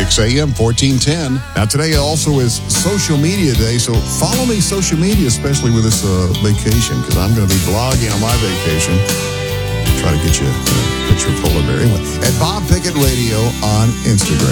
6 a.m., 1410. Now, today also is social media day, so follow me social media, especially with this vacation, because I'm going to be blogging on my vacation. Try to get you a picture full of it. Anyway, at Bob Pickett Radio on Instagram.